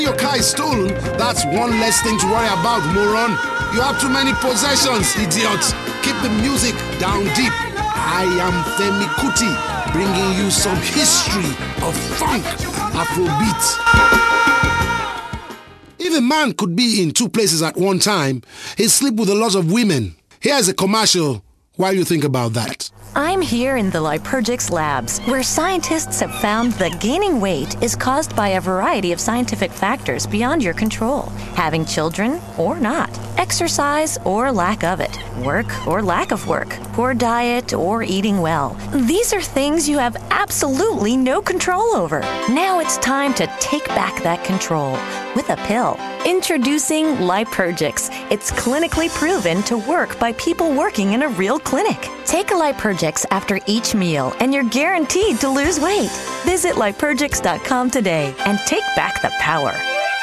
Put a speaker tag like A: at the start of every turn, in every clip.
A: Your car is stolen, that's one less thing to worry about, moron. You have too many possessions, idiot. Keep the music down deep. I am Femi Kuti, bringing you some history of funk Afrobeat. If a man could be in two places at one time, he'd sleep with a lot of women. Here's a commercial while you think about that.
B: I'm here in the Liturgix labs, where scientists have found that gaining weight is caused by a variety of scientific factors beyond your control. Having children or not, exercise or lack of it, work or lack of work, poor diet or eating well. These are things you have absolutely no control over. Now it's time to take back that control with a pill. Introducing Liturgix. It's clinically proven to work by people working in a real clinic. Take a Liturgix after each meal and you're guaranteed to lose weight. Visit Liturgix.com today and take back the power.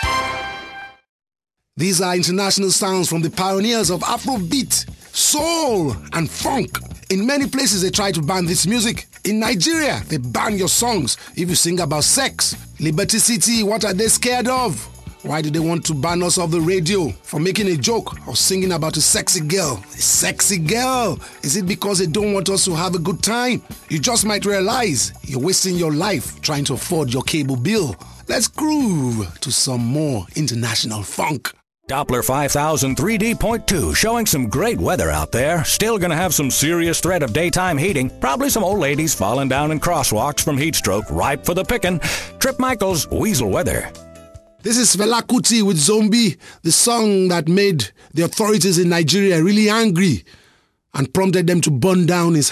A: These are international sounds from the pioneers of Afrobeat, soul, and funk. In many places, they try to ban this music. In Nigeria, they ban your songs if you sing about sex. Liberty City, what are they scared of? Why do they want to ban us off the radio for making a joke or singing about a sexy girl? A sexy girl? Is it because they don't want us to have a good time? You just might realize you're wasting your life trying to afford your cable bill. Let's groove to some more international funk.
C: Doppler 5000 3D.2 showing some great weather out there. Still gonna have some serious threat of daytime heating. Probably some old ladies falling down in crosswalks from heat stroke, ripe for the picking. Trip Michaels, Weasel Weather.
A: This is Fela Kuti with Zombie, the song that made the authorities in Nigeria really angry and prompted them to burn down his